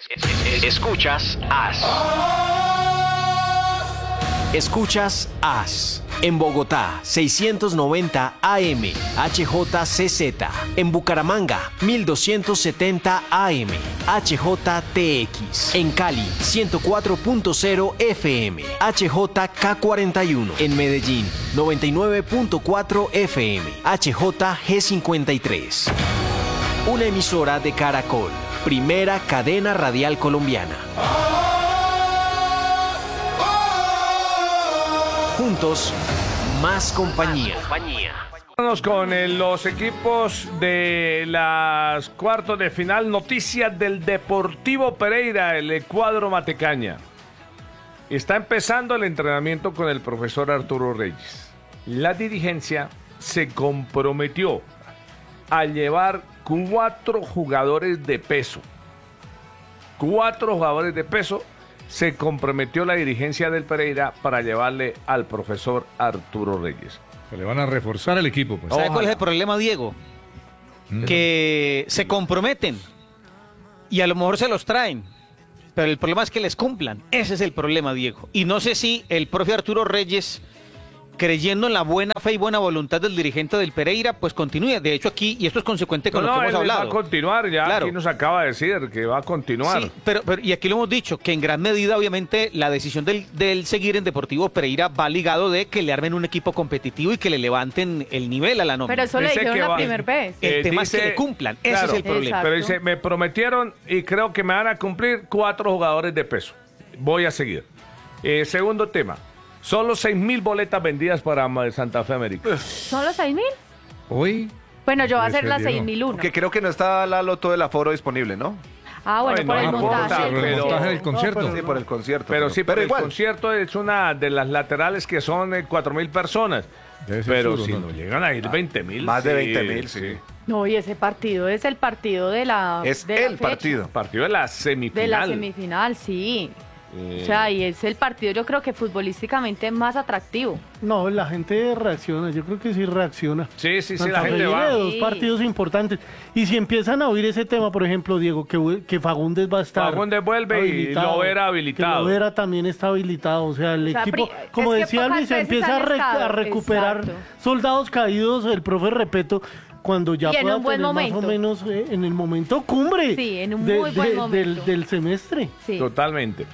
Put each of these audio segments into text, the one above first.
Escuchas AS. Escuchas AS. En Bogotá, 690 AM, HJCZ. En Bucaramanga, 1270 AM, HJTX. En Cali, 104.0 FM, HJK41. En Medellín, 99.4 FM, HJG53. Una emisora de Caracol, primera cadena radial colombiana. Juntos, más compañía. Vamos con los equipos de las cuartos de final. Noticias del Deportivo Pereira, el cuadro Matecaña. Está empezando el entrenamiento con el profesor Arturo Reyes. La dirigencia se comprometió a llevar 4 jugadores de peso. 4 jugadores de peso se comprometió la dirigencia del Pereira para llevarle al profesor Arturo Reyes. Se le van a reforzar el equipo, pues. ¿Sabe cuál es el problema, Diego? Que se comprometen y a lo mejor se los traen, pero el problema es que les cumplan. Ese es el problema, Diego. Y no sé si el profe Arturo Reyes, creyendo en la buena fe y buena voluntad del dirigente del Pereira, pues continúe. De hecho, aquí, y esto es consecuente con lo que hemos hablado. Va a continuar, ya claro. Aquí nos acaba de decir que va a continuar. Sí, pero y aquí lo hemos dicho, que en gran medida, obviamente, la decisión del seguir en Deportivo Pereira va ligado de que le armen un equipo competitivo y que le levanten el nivel a la nómina. Pero eso le dijeron la primera vez. El tema es que le cumplan, ese es el problema. Exacto. Pero dice, me prometieron y creo que me van a cumplir 4 jugadores de peso. Voy a seguir. Segundo tema. Solo 6.000 boletas vendidas para Santa Fe América. ¿Son los 6.000? Hoy. Bueno, yo voy a hacer la Diego. 6.001. Que creo que no está la loto del aforo disponible, ¿no? Ah, bueno, Ay, por no, el no montaje. Por el montaje del concierto. Sí, por el concierto. Pero sí, pero el igual. concierto es una de las laterales que son 4.000 personas. Debe ser Pero duro, si ¿no? no llegan a ir 20.000. Más de 20.000, sí. No, y ese partido es el partido de la Es de la el fecha. partido. Partido de la semifinal. De la semifinal, sí. O sea, y es el partido, yo creo que futbolísticamente más atractivo. No, la gente reacciona, yo creo que sí reacciona. Sí, sí, Santa la Fe gente viene va. de 2 Sí. partidos importantes. Y si empiezan a oír ese tema, por ejemplo, Diego, que Fagundes va a estar Fagundes vuelve habilitado, y Lovera habilitado. Que Lovera también está habilitado. O sea, el O sea, equipo, es como que decía pocas Luis, se veces empieza han estado, a recuperar exacto. soldados caídos, el profe Repeto, cuando ya Y en pueda un buen tener momento. más o menos en el momento cumbre Sí, en un muy buen momento. del semestre. Sí. Totalmente.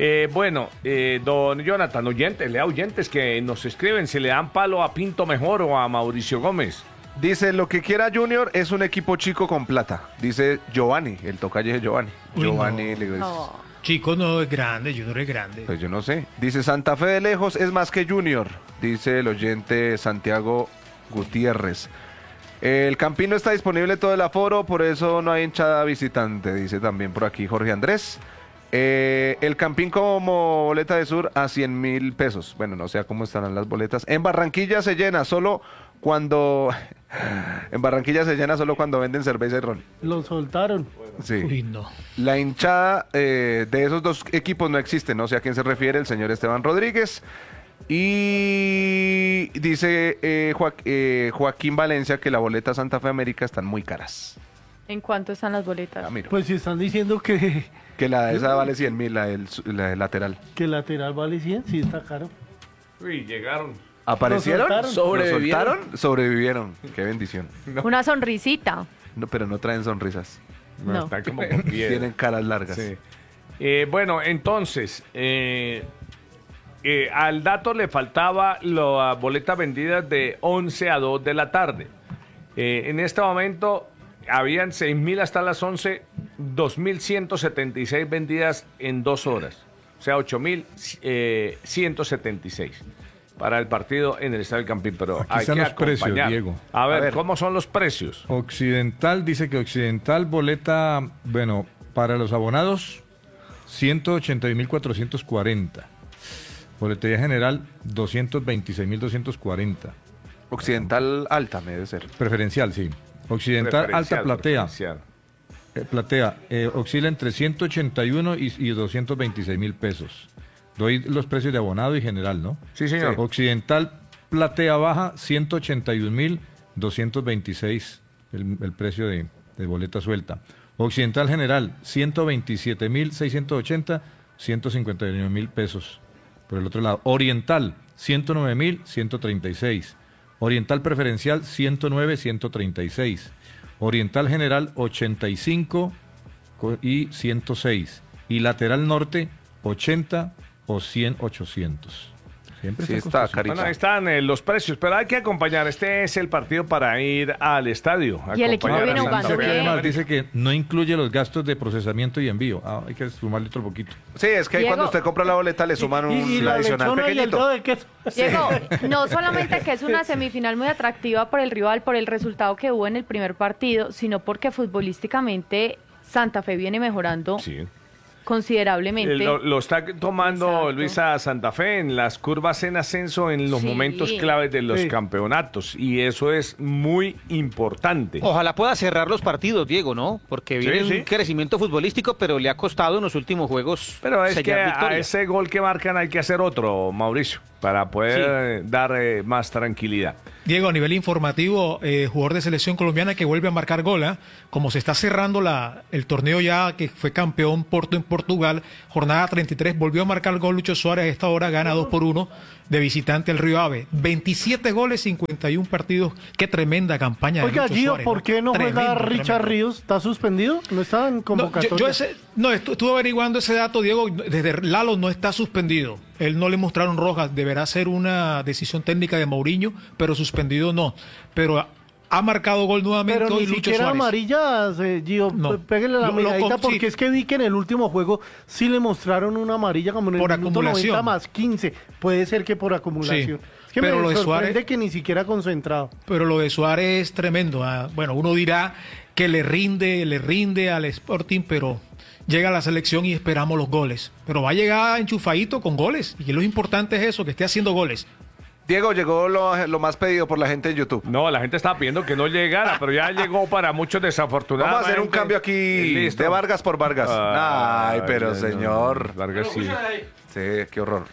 Don Jonathan, lea oyentes que nos escriben si le dan palo a Pinto mejor o a Mauricio Gómez. Dice, lo que quiera Junior es un equipo chico con plata. Dice Giovanni, el tocayo de Giovanni. Uy, Giovanni no. le dice, No. Chico no es grande, Junior es grande. pues yo no sé. Dice, Santa Fe de lejos es más que Junior. Dice el oyente Santiago Gutiérrez. El Campino está disponible todo el aforo, por eso no hay hinchada visitante. Dice también por aquí Jorge Andrés. El Campín como boleta de sur a 100.000 pesos. Bueno, no sé cómo estarán las boletas. En Barranquilla se llena solo cuando... en Barranquilla se llena solo cuando venden cerveza y ron. Lo soltaron. Sí. Uy, no. La hinchada de esos 2 equipos no existe. No sé a quién se refiere el señor Esteban Rodríguez. Y dice Joaquín Valencia que la boleta Santa Fe América están muy caras. ¿En cuánto están las boletas? Ah, mira. Pues si están diciendo que Que esa vale 100.000, la del lateral. el lateral vale 100, sí está caro. Uy, llegaron. ¿Aparecieron? soltaron. ¿Sobrevivieron? Sobrevivieron. Qué bendición. Una sonrisita. No, pero no traen sonrisas. No. Están como con piedra. Tienen caras largas. Sí. Bueno, entonces, al dato le faltaba las boletas vendidas de 11 a 2 de la tarde. En este momento habían 6.000 hasta las 11, 2.176 vendidas en 2 horas. O sea, 8.176 para el partido en el Estadio del Campín. Pero Aquí hay están que los precios, acompañar. Diego. A ver, A ver. ¿cómo son los precios? Occidental dice que Occidental boleta, bueno, para los abonados, 181.440. Boletería general, 226.240. Occidental alta, me debe ser. Preferencial, sí. Occidental alta platea. Platea oscila entre 181 y 226.000 pesos. Doy los precios de abonado y general, ¿no? Sí, señor. Occidental platea baja, 181.226 el precio de boleta suelta. Occidental General, 127.680, 151.000 pesos. Por el otro lado, Oriental, 109.136. Oriental Preferencial, 109.136. Oriental General, 85 y 106. Y Lateral Norte, 80 o 100, 800. Siempre Sí, está carito. Bueno, ahí están los precios, pero hay que acompañar. Este es el partido para ir al estadio. Y el equipo acompañar viene a jugando Santa Fe. bien. Además dice que no incluye los gastos de procesamiento y envío. Hay que sumarle otro poquito. Sí, es que ahí Diego. cuando usted compra la boleta le suman un Y la adicional lechona y el pequeñito. dedo de queso. Diego, no solamente que es una semifinal muy atractiva por el rival, por el resultado que hubo en el primer partido, sino porque futbolísticamente Santa Fe viene mejorando Sí. considerablemente. Lo está tomando Exacto. Luisa Santa Fe en las curvas en ascenso en los Sí. momentos claves de los Sí. campeonatos y eso es muy importante. Ojalá pueda cerrar los partidos, Diego, ¿no? Porque viene Sí, sí. un crecimiento futbolístico, pero le ha costado en los últimos juegos Pero es que sellar a victoria. ese gol que marcan hay que hacer otro, Mauricio, para poder dar más tranquilidad. Diego, a nivel informativo, jugador de selección colombiana que vuelve a marcar gol, ¿ah? Como se está cerrando el torneo ya que fue campeón Porto en Portugal, jornada 33, volvió a marcar gol Lucho Suárez, a esta hora gana 2-1 de visitante al Río Ave. 27 goles, 51 partidos, qué tremenda campaña de Oiga, Lucho Gio, Suárez, ¿por qué no juega Tremendo, Richard tremendo. Ríos? ¿Está suspendido? ¿No está en convocatoria? Estuve averiguando ese dato, Diego. Desde Lalo no está suspendido. Él no le mostraron rojas. Deberá ser una decisión técnica de Mourinho, pero suspendido no. Pero ha marcado gol nuevamente Pero hoy ni Lucho siquiera Suárez. amarillas, Gio. No. Péguele la Lo- miradita sí. porque es que vi que en el último juego sí le mostraron una amarilla como en el Por minuto acumulación. 90 más 15. Puede ser que por acumulación. Sí. Es que Pero me lo de sorprende Suárez- que ni siquiera concentrado. Pero lo de Suárez es tremendo. Bueno, uno dirá que le rinde al Sporting, pero llega a la selección y esperamos los goles. Pero va a llegar enchufadito con goles. Y lo importante es eso, que esté haciendo goles. Diego, llegó lo más pedido por la gente en YouTube. No, la gente estaba pidiendo que no llegara, pero ya llegó para muchos desafortunados. Vamos a hacer un cambio aquí Listo. de Vargas por Vargas. Ay, pero no, señor. Vargas sí. Sí, qué horror.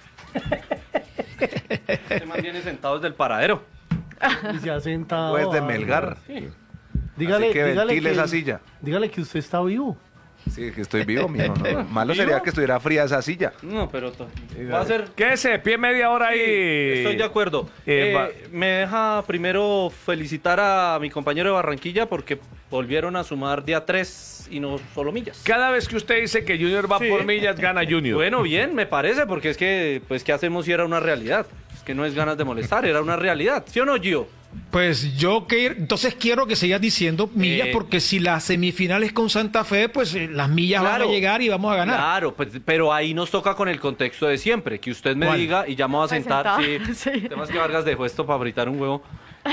Se mantiene sentado desde el paradero. Y se ha sentado. Pues de Melgar. Dígale, Así que dígale ventile esa silla. Dígale que usted está vivo. Sí, que estoy vivo, mijo. ¿No? Malo sería que estuviera fría esa silla. No, pero va a ser. Quédese de pie media hora ahí. Estoy de acuerdo. Me deja primero felicitar a mi compañero de Barranquilla porque volvieron a sumar día 3 y no solo millas. Cada vez que usted dice que Junior va Sí. por millas, gana Junior. Bueno, bien, me parece, porque es que, pues, ¿qué hacemos si era una realidad? Es que no es ganas de molestar, era una realidad. ¿Sí o no, Gio? Pues entonces quiero que sigas diciendo millas, porque si la semifinal es con Santa Fe, pues las millas van a llegar y vamos a ganar. Claro, pues, pero ahí nos toca con el contexto de siempre, que usted me ¿Cuál? diga y ya me voy a Pues sentar. sentado, Sí. sí. Además que Vargas dejó esto para fritar un huevo.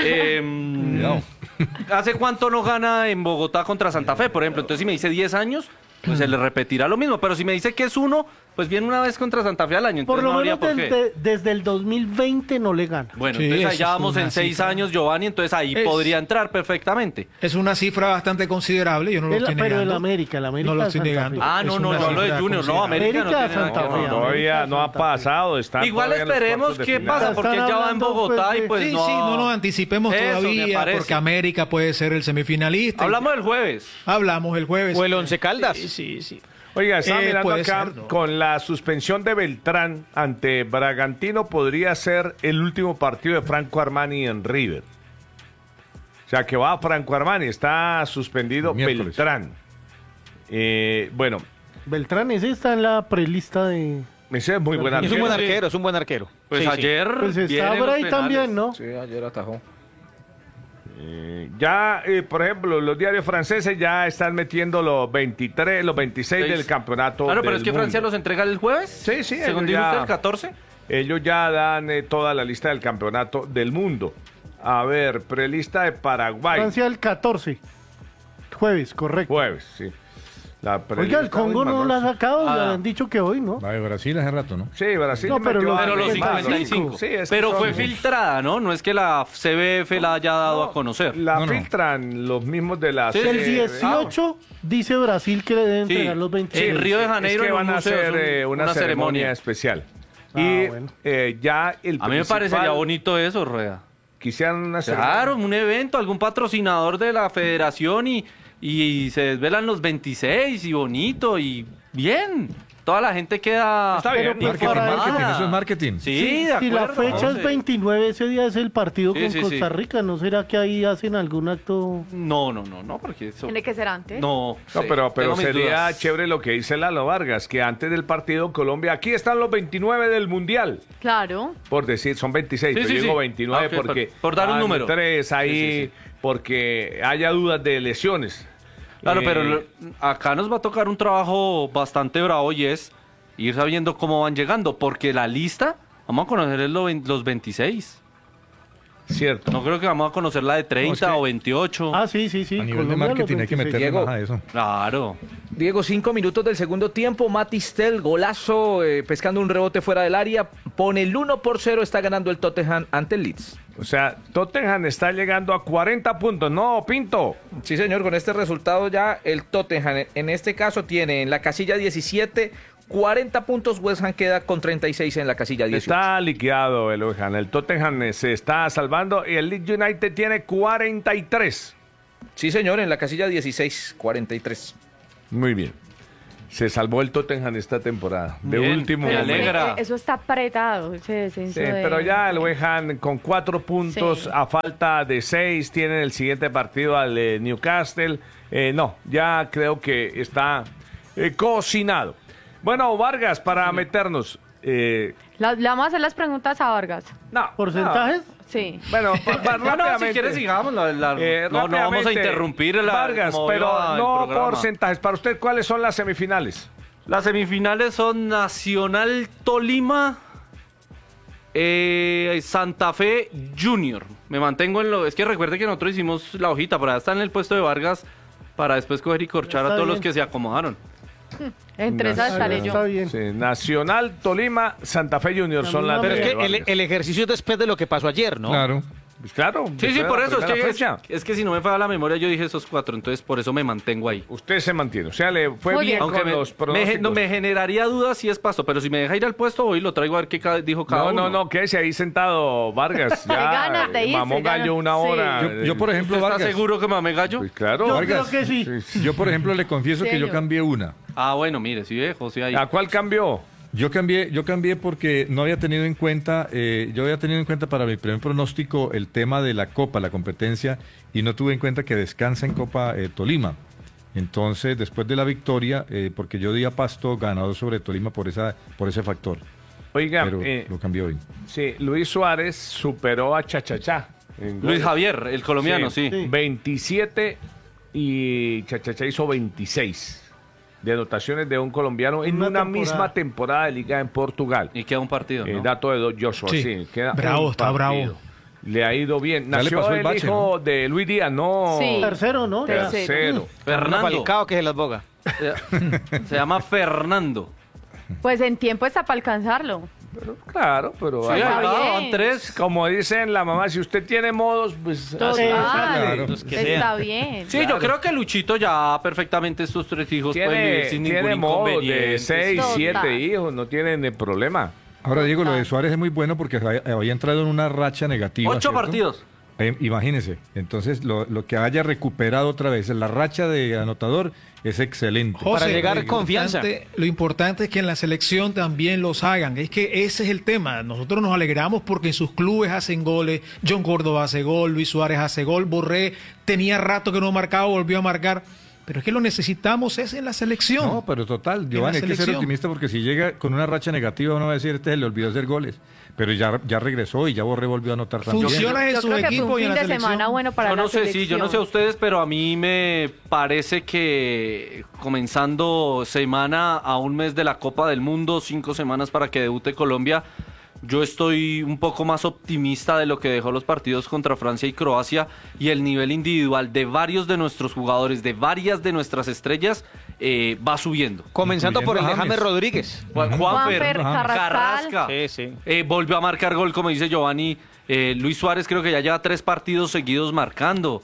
¿Hace cuánto no gana en Bogotá contra Santa Fe, por ejemplo? Entonces si me dice 10 años, pues se le repetirá lo mismo. Pero si me dice que es 1, pues viene una vez contra Santa Fe al año. Por Entonces lo no habría menos por qué. desde el 2020 no le gana. Bueno, Sí, entonces eso allá es vamos una en 6 cifra. años, Giovanni, entonces ahí Es- podría entrar perfectamente. Es una cifra bastante considerable, yo no lo estoy Pero negando. el América No lo estoy Santa negando. Fe. Ah, Es no, una no, yo hablo de cifra Junior, no, considerable. América no tiene nada Santa que ver. Fe, Todavía no ha Santa Fe. pasado. Está Igual todavía en los esperemos cuartos de qué final. pasa, porque Están ya va en hablando, Bogotá pues, y pues Sí, no... sí, no nos anticipemos Eso me todavía, parece. porque América puede ser el semifinalista. Hablamos del jueves. Hablamos el jueves. O el Once Caldas. Sí. Oiga, estaba mirando puede acá, ser, ¿no? con la suspensión de Beltrán ante Bragantino podría ser el último partido de Franco Armani en River. O sea, que va Franco Armani, está suspendido El miércoles. Beltrán. Bueno, Beltrán, ese está en la prelista de... ese es muy buen Es un buen arquero. arquero, es un buen arquero. Pues Sí, sí. ayer Pues vienen está los Bray penales. también, ¿no? Sí, ayer atajó. Ya, por ejemplo, los diarios franceses ya están metiendo los 23, los 26 del campeonato. Claro, pero del es que Francia mundo. los entrega el jueves. Sí, sí, Según ellos dijo ya- usted, el 14. Ellos ya dan toda la lista del campeonato del mundo. A ver, prelista de Paraguay. Francia el 14. Jueves, correcto. Jueves, sí. La Oiga, prelista- el Congo no la ha sacado, Ah. le han dicho que hoy, ¿no? Va de Brasil hace rato, ¿no? Sí, Brasil. No, pero metió los- a Pero los Neymar, ¿no? 55. Sí, es que Pero son- fue filtrada, ¿no? No es que la CBF la haya dado a conocer. La No, no. filtran los mismos de la... Sí, El 18 dice Brasil que le deben Sí. entregar los 26. En Río de Janeiro es que en un van a museo, hacer es una ceremonia especial. Ah, Y bueno. ya el A mí me parecería principal- bonito eso, Rueda. Quisieran una ceremonia. Claro, un evento, algún patrocinador de la federación y y se desvelan los 26 y bonito y bien. Toda la gente queda Está bien, marketing, eso es marketing. Sí, de acuerdo. Si la fecha es 29, ese día es el partido Sí, con sí, Costa Rica, ¿no será que ahí hacen algún acto? No, porque eso... Tiene que ser antes. No, No, sí, pero tengo mis sería dudas. chévere lo que dice Lalo Vargas, que antes del partido Colombia, aquí están los 29 del Mundial, Claro. por decir, son 26, Sí, pero sí, yo digo sí. 29 Ah, ok, porque por dar un número. 3 ahí, Sí, sí, porque haya dudas de lesiones. Claro, pero Eh, acá nos va a tocar un trabajo bastante bravo y es ir sabiendo cómo van llegando, porque la lista, vamos a conocer los 26. Cierto. No creo que vamos a conocer la de 30 es que- o 28. Ah, sí. A nivel de Colombia, marketing los hay que 26. meterle Diego. más a eso. Claro. Diego, 5 minutos del segundo tiempo, Matistel, golazo, pescando un rebote fuera del área, pone el 1-0, está ganando el Tottenham ante el Leeds. O sea, Tottenham está llegando a 40 puntos, ¿no, Pinto? Sí, señor, con este resultado ya el Tottenham en este caso tiene en la casilla 17 40 puntos, West Ham queda con 36 en la casilla 18. Está liquidado el West Ham. El Tottenham se está salvando y el Leeds United tiene 43. Sí, señor, en la casilla 16, 43. Muy bien. Se salvó el Tottenham esta temporada. De Bien, último me momento. alegra. Eso está apretado, ese descenso. Sí, de- pero ya el West Ham con 4 puntos Sí. a falta de 6 tiene el siguiente partido al Newcastle. No, ya creo que está cocinado. Bueno, Vargas, para meternos. Le vamos a hacer las preguntas a Vargas. No, ¿Porcentajes? Sí. Bueno, rápidamente. Si quieres sigamos. No vamos a Rápidamente, interrumpir Vargas, como pero iba el no programa. porcentajes. Para usted, ¿cuáles son las semifinales? Las semifinales son Nacional Tolima, Santa Fe Junior. Me mantengo en lo... Es que recuerde que nosotros hicimos la hojita, para está en el puesto de Vargas, para después coger y corchar a Está todos bien. los que se acomodaron. Entre esas estaré yo. Está bien. Sí, Nacional, Tolima, Santa Fe Junior son las Pero de es que Vargas. el ejercicio es después de lo que pasó ayer, ¿no? Claro. Pues claro. Sí, después sí, de por la eso. primera fecha. Es que si no me falla la memoria, yo dije esos 4, entonces por eso me mantengo ahí. Usted se mantiene. O sea, le fue Muy bien bien. Aunque con los no, pronósticos. me generaría dudas si es pasto, pero si me deja ir al puesto, hoy lo traigo a ver qué dijo cada uno. No, quédese ahí sentado, Vargas. Ya, ganas de irse, mamó ya gallo no- una sí. hora. Yo, por ejemplo, ¿Usted está Vargas, seguro que mame gallo? Pues claro. Yo Vargas. creo que sí. yo, por ejemplo, le confieso que yo ¿Serio? cambié una. Ah, bueno, mire, sí, José ahí. ¿A cuál cambió? Yo cambié porque no había tenido en cuenta, yo había tenido en cuenta para mi primer pronóstico el tema de la Copa, la competencia, y no tuve en cuenta que descansa en Copa Tolima. Entonces, después de la victoria, porque yo di a Pasto ganador sobre Tolima por ese factor, Oiga, pero lo cambié hoy. sí, Luis Suárez superó a Chachachá. en Luis goles. Javier, el colombiano, sí. 27 y Chachachá hizo 26 de anotaciones de un colombiano en una temporada. misma temporada de liga en Portugal. Y queda un partido, ¿no? Dato de Joshua, sí. Sí. queda Bravo, un está bravo. partido. Le ha ido bien. Ya le Nació pasó el, el bache, hijo de Luis Díaz, no. Sí. Tercero, ¿no? Ya. Tercero. Fernando. Falcao que se las boga. Se llama Fernando. Pues en tiempo está para alcanzarlo. Claro, pero Sí, ahí está va. bien. van 3. Como dicen la mamá, si usted tiene modos, pues Total. Los que Está sean. bien. Sí, yo creo que Luchito ya perfectamente estos 3 hijos pueden tiene, vivir sin tiene ningún modos de inconveniente. 6, Total. 7 hijos, no tienen problema. Ahora, Diego, lo de Suárez es muy bueno porque había entrado en una racha negativa. 8 ¿cierto? partidos. Imagínese, entonces lo que haya recuperado otra vez la racha de anotador es excelente. Para llegar lo confianza. Lo importante es que en la selección también los hagan. Es que ese es el tema. Nosotros nos alegramos porque en sus clubes hacen goles. John Córdoba hace gol, Luis Suárez hace gol, Borré tenía rato que no marcaba, volvió a marcar. Pero es que lo necesitamos es en la selección. No, pero total, En Giovanni, la hay que ser selección. optimista porque si llega con una racha negativa uno va a decir, se le olvidó hacer goles. Pero ya regresó y ya Borré volvió a anotar también. Funciona en Yo su creo que fue equipo un y en fin la de selección. semana bueno para Yo no la sé, selección. sí, yo no sé a ustedes, pero a mí me parece que comenzando semana a un mes de la Copa del Mundo, 5 semanas para que debute Colombia, yo estoy un poco más optimista de lo que dejó los partidos contra Francia y Croacia y el nivel individual de varios de nuestros jugadores, de varias de nuestras estrellas, va subiendo. Comenzando por el de Incluyendo a James Rodríguez. Juanfer, Carrascal. Sí, sí. Volvió a marcar gol, como dice Giovanni. Luis Suárez creo que ya lleva 3 partidos seguidos marcando.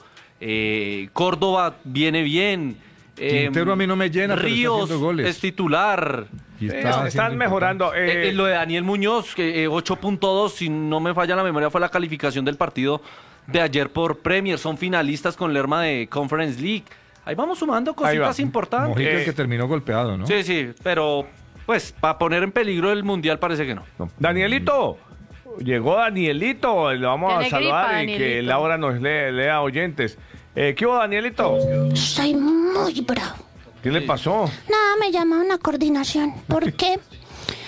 Córdoba viene bien. Quintero a mí no me llena, pero está Ríos haciendo goles. es titular. Y está haciendo Están mejorando. Lo de Daniel Muñoz, que 8.2, si no me falla la memoria, fue la calificación del partido de ayer por Premier. Son finalistas con Lerma de Conference League. ahí vamos sumando Ahí va. cositas importantes. Mojica el que terminó golpeado, ¿no? Sí, sí, pero pues para poner en peligro el Mundial parece que no. Danielito, llegó Danielito, le vamos a Tiene saludar gripa, y que Danielito. Laura nos lea oyentes. ¿Qué hubo, Danielito? Soy muy bravo. ¿Qué le pasó? Nada, me llamaron a coordinación. ¿Por qué?